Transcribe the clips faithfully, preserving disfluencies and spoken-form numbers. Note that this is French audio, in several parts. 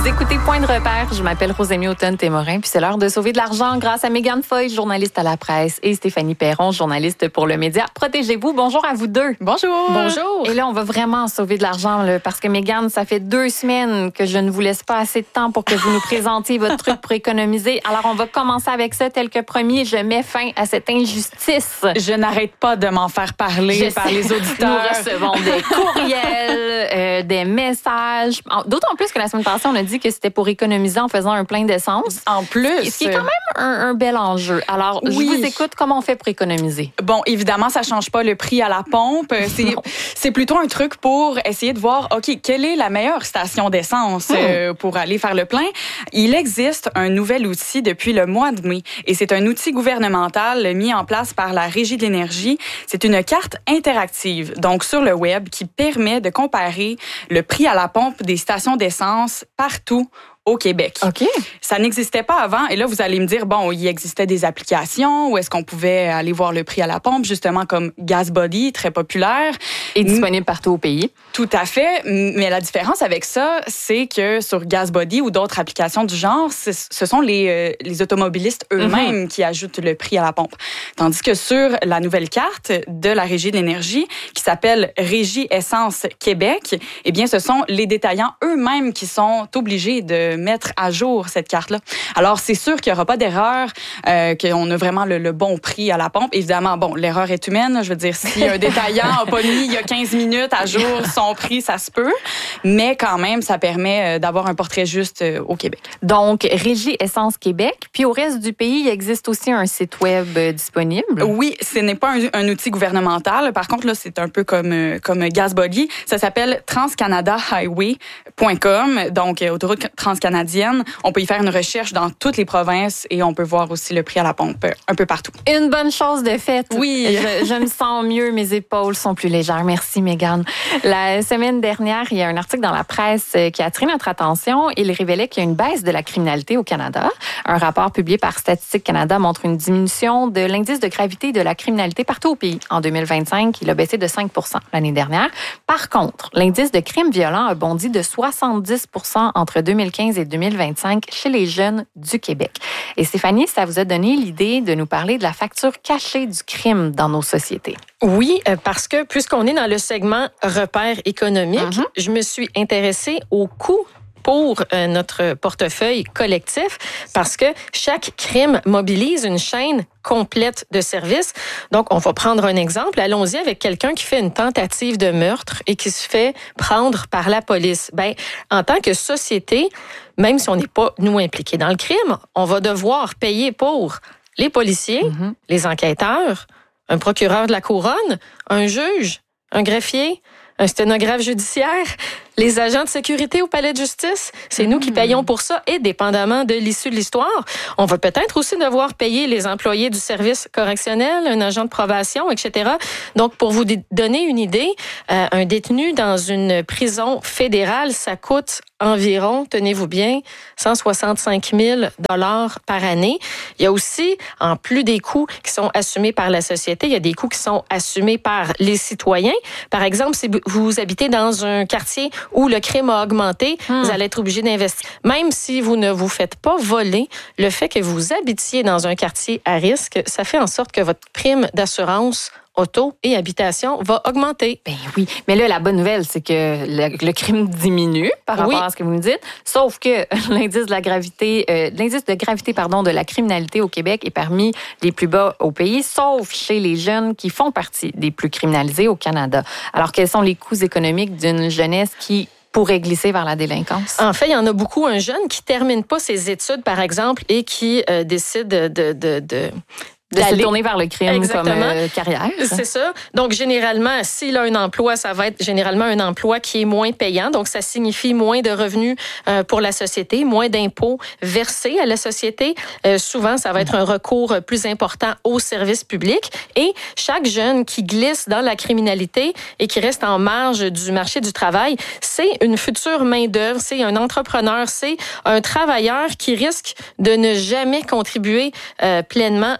Vous écoutez Point de repère. Je m'appelle Rosémie Automne-Témorin, puis c'est l'heure de sauver de l'argent grâce à Mégane Foy, journaliste à la presse, et Stéphanie Perron, journaliste pour le média Protégez-vous. Bonjour à vous deux. Bonjour. Bonjour. Et là, on va vraiment sauver de l'argent, là, parce que Mégane, ça fait deux semaines que je ne vous laisse pas assez de temps pour que vous nous présentiez votre truc pour économiser. Alors, on va commencer avec ça, tel que promis. Je mets fin à cette injustice. Je n'arrête pas de m'en faire parler Je par sais. les auditeurs. Nous recevons des courriels, euh, des messages. D'autant plus que la semaine passée, on a dit que c'était pour économiser en faisant un plein d'essence. En plus. Ce qui est quand même un, un bel enjeu. Alors, oui. je vous écoute. Comment on fait pour économiser? Bon, évidemment, ça change pas le prix à la pompe. C'est, c'est plutôt un truc pour essayer de voir, OK, quelle est la meilleure station d'essence hmm. euh, pour aller faire le plein? Il existe un nouvel outil depuis le mois de mai et c'est un outil gouvernemental mis en place par la Régie de l'énergie. C'est une carte interactive, donc sur le web, qui permet de comparer le prix à la pompe des stations d'essence partout au Québec. OK. Ça n'existait pas avant. Et là, vous allez me dire, bon, il existait des applications où est-ce qu'on pouvait aller voir le prix à la pompe, justement comme GasBuddy, très populaire. Et disponible partout au pays. Tout à fait. Mais la différence avec ça, c'est que sur GasBuddy ou d'autres applications du genre, ce sont les, euh, les automobilistes eux-mêmes mm-hmm. qui ajoutent le prix à la pompe. Tandis que sur la nouvelle carte de la Régie de l'énergie, qui s'appelle Régie Essence Québec, eh bien, ce sont les détaillants eux-mêmes qui sont obligés de mettre à jour cette carte-là. Alors, c'est sûr qu'il n'y aura pas d'erreur, euh, qu'on a vraiment le, le bon prix à la pompe. Évidemment, bon, l'erreur est humaine. Je veux dire, si un détaillant n'a pas mis il y a quinze minutes à jour son prix, ça se peut. Mais quand même, ça permet d'avoir un portrait juste au Québec. Donc, Régie Essence Québec. Puis au reste du pays, il existe aussi un site web disponible? Oui, ce n'est pas un, un outil gouvernemental. Par contre, là, c'est un peu comme, comme GasBuddy. Ça s'appelle transcanada highway point com. Donc, autoroute transcanadienne. On peut y faire une recherche dans toutes les provinces et on peut voir aussi le prix à la pompe un peu partout. Une bonne chose de faite. Oui. Je, je me sens mieux. Mes épaules sont plus légères. Merci, Mégane. La semaine dernière, il y a un article dans la presse qui a attiré notre attention. Il révélait qu'il y a une baisse de la criminalité au Canada. Un rapport publié par Statistique Canada montre une diminution de l'indice de gravité de la criminalité partout au pays. En deux mille vingt-cinq, il a baissé de cinq pour cent l'année dernière. Par contre, l'indice de crimes violents a bondi de soixante-dix pour cent entre deux mille quinze et deux mille vingt-cinq chez les jeunes du Québec. Et Stéphanie, ça vous a donné l'idée de nous parler de la facture cachée du crime dans nos sociétés. Oui, parce que puisqu'on est dans le segment repères économiques, mm-hmm. je me suis intéressée au coût pour euh, notre portefeuille collectif parce que chaque crime mobilise une chaîne complète de services. Donc, on va prendre un exemple. Allons-y avec quelqu'un qui fait une tentative de meurtre et qui se fait prendre par la police. Ben, en tant que société, même si on n'est pas, nous, impliqués dans le crime, on va devoir payer pour les policiers, mm-hmm. les enquêteurs, un procureur de la couronne, un juge, un greffier, un sténographe judiciaire, les agents de sécurité au palais de justice, c'est mmh. nous qui payons pour ça et dépendamment de l'issue de l'histoire, on va peut-être aussi devoir payer les employés du service correctionnel, un agent de probation, et cetera. Donc, pour vous donner une idée, euh, un détenu dans une prison fédérale, ça coûte environ, tenez-vous bien, cent soixante-cinq mille dollars par année. Il y a aussi, en plus des coûts qui sont assumés par la société, il y a des coûts qui sont assumés par les citoyens. Par exemple, si vous habitez dans un quartier où le crime a augmenté, hum. vous allez être obligé d'investir. Même si vous ne vous faites pas voler, le fait que vous habitiez dans un quartier à risque, ça fait en sorte que votre prime d'assurance auto et habitation va augmenter. Ben oui, mais là, la bonne nouvelle, c'est que le, le crime diminue par rapport oui. à ce que vous me dites, sauf que l'indice de la gravité, euh, l'indice de gravité, pardon, de la criminalité au Québec est parmi les plus bas au pays, sauf chez les jeunes qui font partie des plus criminalisés au Canada. Alors, quels sont les coûts économiques d'une jeunesse qui pourrait glisser vers la délinquance? En fait, il y en a beaucoup. Un jeune qui termine pas ses études, par exemple, et qui euh, décide de... de, de, de De se tourner vers le crime Exactement. comme euh, carrière. C'est ça. Donc, généralement, s'il a un emploi, ça va être généralement un emploi qui est moins payant. Donc, ça signifie moins de revenus euh, pour la société, moins d'impôts versés à la société. Euh, souvent, ça va être un recours plus important aux services publics. Et chaque jeune qui glisse dans la criminalité et qui reste en marge du marché du travail, c'est une future main-d'œuvre, c'est un entrepreneur, c'est un travailleur qui risque de ne jamais contribuer euh, pleinement à la société.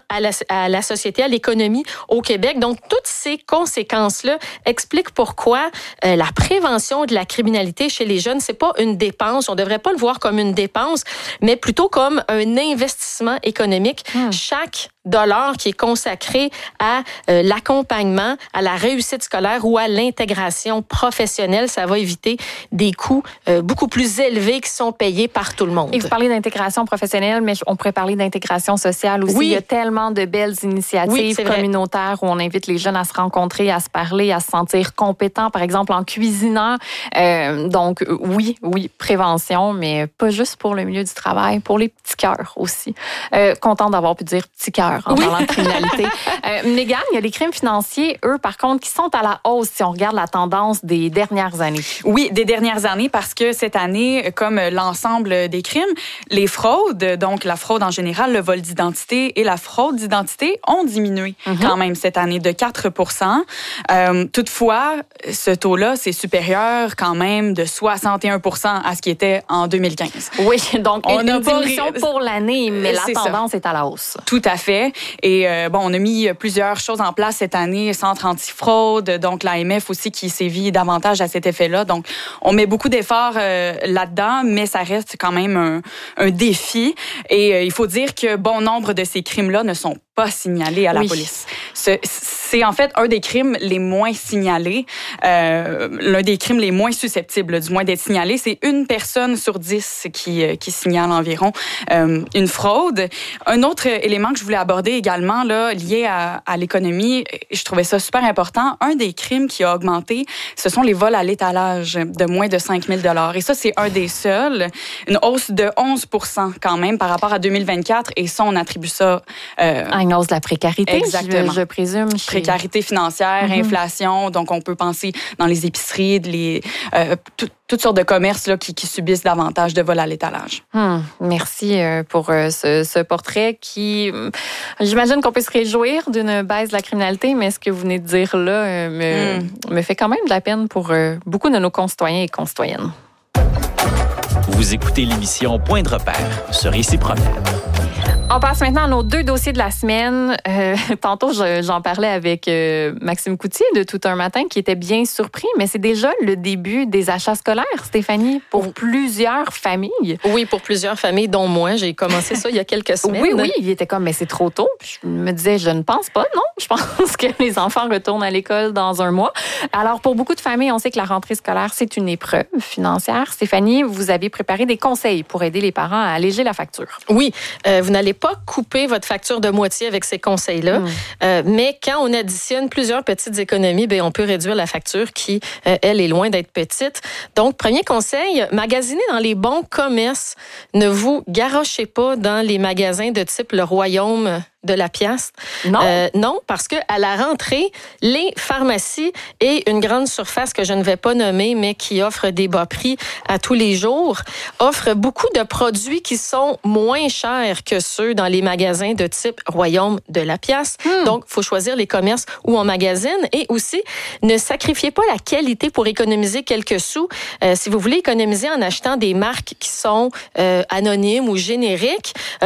à la société, à l'économie au Québec. Donc, toutes ces conséquences-là expliquent pourquoi euh, la prévention de la criminalité chez les jeunes, c'est pas une dépense. On devrait pas le voir comme une dépense, mais plutôt comme un investissement économique. Mmh. Chaque dollar qui est consacré à euh, l'accompagnement, à la réussite scolaire ou à l'intégration professionnelle, ça va éviter des coûts euh, beaucoup plus élevés qui sont payés par tout le monde. Et vous parlez d'intégration professionnelle, mais on pourrait parler d'intégration sociale aussi. Oui. Il y a tellement de belles initiatives oui, communautaires où on invite les jeunes à se rencontrer, à se parler, à se sentir compétents, par exemple en cuisinant. Euh, donc oui, oui, prévention, mais pas juste pour le milieu du travail, pour les petits cœurs aussi. Euh, contente d'avoir pu dire petits cœurs en oui. parlant de criminalité. euh, Mégane, il y a les crimes financiers, eux, par contre, qui sont à la hausse si on regarde la tendance des dernières années. Oui, des dernières années, parce que cette année, comme l'ensemble des crimes, les fraudes, donc la fraude en général, le vol d'identité et la fraude d'identité ont diminué mm-hmm. quand même cette année de quatre pour cent. Euh, toutefois, ce taux-là, c'est supérieur quand même de soixante et un pour cent à ce qui était en deux mille quinze. Oui, donc on une, a une diminution pas... pour l'année, mais c'est la tendance ça. Est à la hausse. Tout à fait. Et euh, bon, on a mis plusieurs choses en place cette année, centre antifraude, donc l'A M F aussi qui sévit davantage à cet effet-là. Donc, on met beaucoup d'efforts euh, là-dedans, mais ça reste quand même un, un défi. Et euh, il faut dire que bon nombre de ces crimes-là ne sont pas signalés à la oui. police. C'est, c'est en fait un des crimes les moins signalés, euh, l'un des crimes les moins susceptibles, du moins d'être signalé. C'est une personne sur dix qui, qui signale environ euh, une fraude. Un autre élément que je voulais aborder également, là, lié à, à l'économie, je trouvais ça super important. Un des crimes qui a augmenté, ce sont les vols à l'étalage de moins de cinq mille dollars. Et ça, c'est un des seuls. Une hausse de onze pour cent quand même par rapport à deux mille vingt-quatre. Et ça, on attribue ça... Euh, à une hausse de la précarité, exactement. Je, je présume. Chez... Précarité financière, mm-hmm. inflation. Donc, on peut penser dans les épiceries, les, euh, tout, toutes sortes de commerces là, qui, qui subissent davantage de vols à l'étalage. Hum, merci pour euh, ce, ce portrait qui... J'imagine qu'on peut se réjouir d'une baisse de la criminalité, mais ce que vous venez de dire là euh, me, hum. me fait quand même de la peine pour euh, beaucoup de nos concitoyens et concitoyennes. Vous écoutez l'émission Point de repère sur Ici Promène. On passe maintenant à nos deux dossiers de la semaine. Euh, tantôt, je, j'en parlais avec euh, Maxime Coutier de Tout un matin, qui était bien surpris, mais c'est déjà le début des achats scolaires, Stéphanie, pour plusieurs familles. Oui, pour plusieurs familles, dont moi. J'ai commencé ça il y a quelques semaines. Oui, oui, il était comme, mais c'est trop tôt. Puis je me disais, je ne pense pas, non. Je pense que les enfants retournent à l'école dans un mois. Alors, pour beaucoup de familles, on sait que la rentrée scolaire, c'est une épreuve financière. Stéphanie, vous avez préparé des conseils pour aider les parents à alléger la facture. Oui, euh, vous n'allez pas couper votre facture de moitié avec ces conseils-là, mmh. euh, mais quand on additionne plusieurs petites économies, bien, on peut réduire la facture qui, euh, elle, est loin d'être petite. Donc, premier conseil, magasinez dans les bons commerces. Ne vous garochez pas dans les magasins de type Le Royaume de la pièce. Non. Euh, non, parce que à la rentrée, les pharmacies et une grande surface que je ne vais pas nommer, mais qui offre des bas prix à tous les jours, offrent beaucoup de produits qui sont moins chers que ceux dans les magasins de type Royaume de la pièce. Hmm. Donc, il faut choisir les commerces où on magasine et aussi ne sacrifiez pas la qualité pour économiser quelques sous. Euh, si vous voulez économiser en achetant des marques qui sont euh, anonymes ou génériques,